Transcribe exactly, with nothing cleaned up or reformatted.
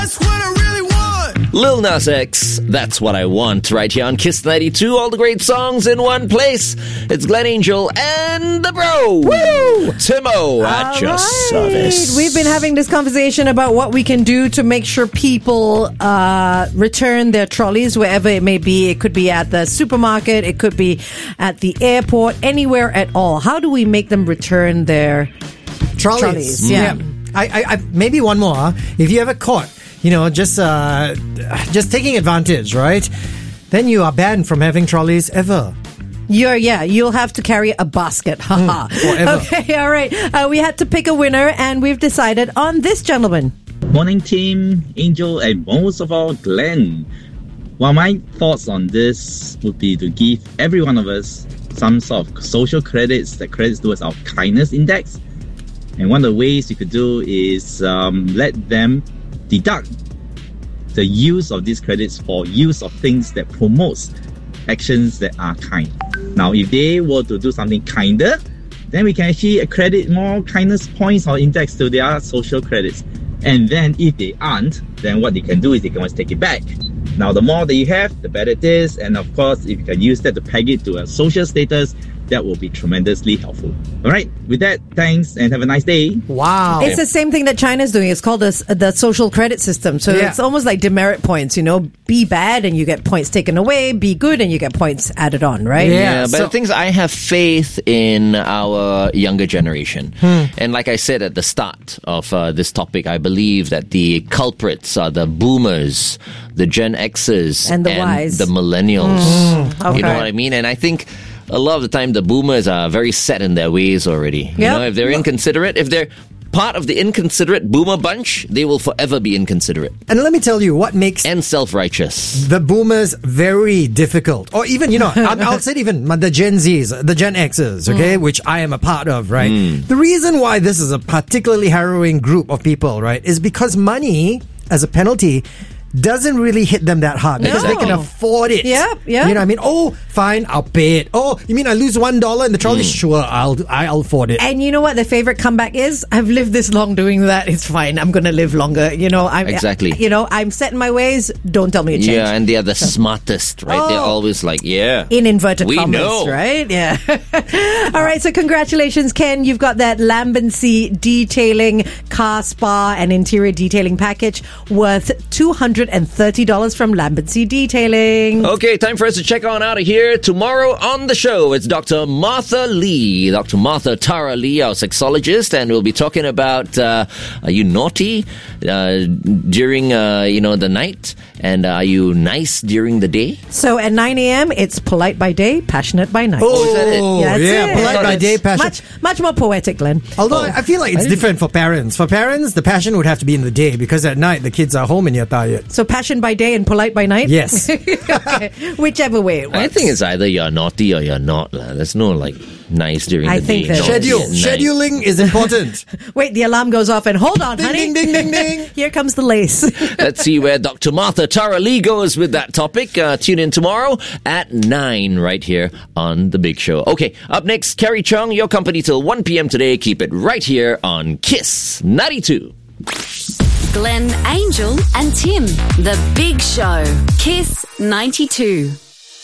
That's what I really want. Lil Nas X, That's What I Want, right here on Kiss ninety-two. All the great songs in one place. It's Glenn Angel and the Bro. Woo! Timo at All your right. service. We've been having this conversation about what we can do to make sure people uh, return their trolleys wherever it may be. It could be at the supermarket. It could be at the airport. Anywhere at all. How do we make them return their Trolleys. trolleys? Yeah. I, I, I, maybe one more. Huh? If you ever caught, you know, just uh, just taking advantage, right? Then you are banned from having trolleys ever. You're, yeah, you'll have to carry a basket. Haha. Mm, forever. Okay, all right. Uh, we had to pick a winner, and we've decided on this gentleman. Morning team, Angel, and most of all, Glenn. Well, my thoughts on this would be to give every one of us some sort of social credits that credits towards our kindness index. And one of the ways you could do is um, let them deduct the use of these credits for use of things that promotes actions that are kind. Now, if they were to do something kinder, then we can actually accredit more kindness points or index to their social credits. And then if they aren't, then what they can do is they can always take it back. Now, the more that you have, the better it is. And of course, if you can use that to peg it to a social status, that will be tremendously helpful. All right, with that, thanks and have a nice day. Wow. It's the same thing that China's doing. It's called the, the social credit system. So Yeah. it's almost like demerit points, you know, be bad and you get points taken away, be good and you get points added on, right? Yeah. Yeah, but so- the thing is, I have faith in our younger generation. And like I said at the start of uh, this topic, I believe that the culprits are the boomers, the Gen Xers, And the Ys. the millennials. okay. You know what I mean? And I think a lot of the time the boomers are very set in their ways already. You Yep. know, if they're inconsiderate, if they're part of the inconsiderate boomer bunch, they will forever be inconsiderate And let me tell you what makes and self-righteous. the boomers very difficult. Or even, you know, I'll, I'll say even the Gen Zs, the Gen Xs, okay, which I am a part of, right? The reason why this is a particularly harrowing group of people, right, is because money as a penalty doesn't really hit them that hard because they can No. afford it. Yep, yep. You know what I mean? Oh, fine, I'll pay it. Oh, you mean I lose one dollar in the trolley? Sure, I'll I'll afford it. And you know what the favorite comeback is? I've lived this long doing that. It's fine. I'm going to live longer. You know, I'm Exactly. You know, I'm set in my ways. Don't tell me to change. Yeah, and they are the smartest, right? They're Oh. always like, yeah. In inverted We commas, know. right? Yeah. All right, so congratulations, Ken. You've got that Lambency detailing, car spa, and interior detailing package worth two hundred thirty dollars from Lambency Detailing. Okay, time for us to check on out of here. Tomorrow on the show, it's Doctor Martha Lee, Doctor Martha Tara Lee, our sexologist, and we'll be talking about uh, are you naughty uh, during uh, you know the night, and are you nice during the day? So at nine a.m., it's polite by day, passionate by night. Oh, is that it? Yeah, that's yeah, it. polite by day, passion. Much, much more poetic, Glenn. Although I feel like it's different for parents. For parents, the passion would have to be in the day because at night the kids are home and you're tired. So passion by day and polite by night? Yes. Okay. Whichever way it works. I think it's either you're naughty or you're not. lah. There's no like nice during I the think day. that- naughty Schedule. at night. Scheduling is important. Wait, the alarm goes off and hold on, Ding, honey. ding, ding, ding, ding. Here comes the lace. Let's see where Doctor Martha Tara Lee goes with that topic. Uh, tune in tomorrow at nine right here on The Big Show. Okay, up next, Kerry Chung, your company till one p.m. today. Keep it right here on Kiss ninety-two. Glenn, Angel, and Tim. The Big Show. Kiss ninety-two.